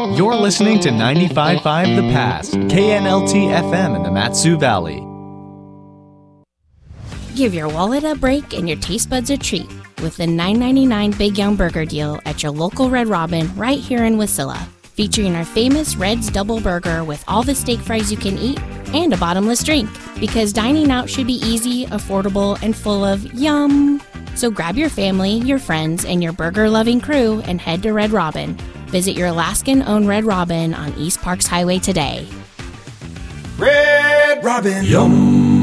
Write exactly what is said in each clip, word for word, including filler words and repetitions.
You're listening to ninety-five point five The Pass, K N L T F M in the Mat-Su Valley. Give your wallet a break and your taste buds a treat with the nine ninety-nine Big Young Burger Deal at your local Red Robin right here in Wasilla. Featuring our famous Red's Double Burger with all the steak fries you can eat and a bottomless drink. Because dining out should be easy, affordable, and full of yum. So grab your family, your friends, and your burger-loving crew and head to Red Robin. Visit your Alaskan-owned Red Robin on East Parks Highway today. Red Robin. Yum.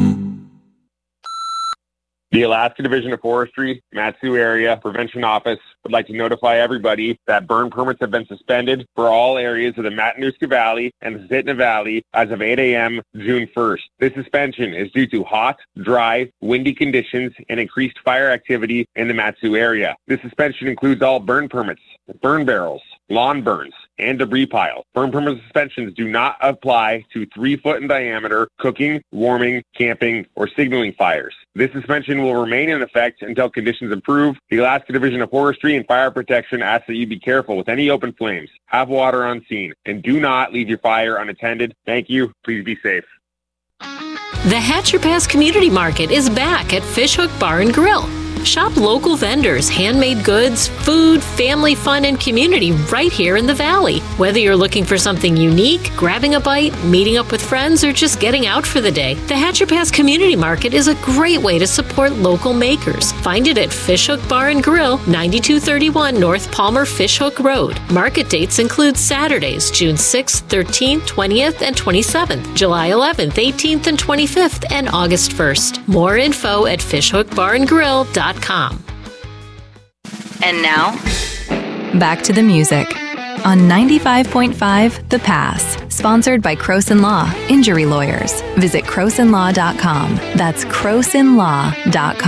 The Alaska Division of Forestry, Mat-Su Area Prevention Office would like to notify everybody that burn permits have been suspended for all areas of the Matanuska Valley and the Zitna Valley as of eight a.m. June first. This suspension is due to hot, dry, windy conditions and increased fire activity in the Mat-Su area. This suspension includes all burn permits, burn barrels, lawn burns, and debris piles. Burn permit suspensions do not apply to three foot in diameter cooking, warming, camping, or signaling fires. This suspension will remain in effect until conditions improve. The Alaska Division of Forestry and Fire Protection asks that you be careful with any open flames, have water on scene, and do not leave your fire unattended. Thank you. Please be safe. The Hatcher Pass Community Market is back at Fishhook Bar and Grill. Shop local vendors, handmade goods, food, family fun, and community right here in the Valley. Whether you're looking for something unique, grabbing a bite, meeting up with friends, or just getting out for the day, the Hatcher Pass Community Market is a great way to support local makers. Find it at Fishhook Bar and Grill, ninety-two thirty-one North Palmer Fishhook Road. Market dates include Saturdays, June sixth, thirteenth, twentieth, and twenty-seventh, July eleventh, eighteenth, and twenty-fifth, and August first. More info at fishhook bar and grill dot com. And now, back to the music on ninety-five point five The Pass, sponsored by Croson Law, Injury Lawyers. Visit croson law dot com. That's croson law dot com.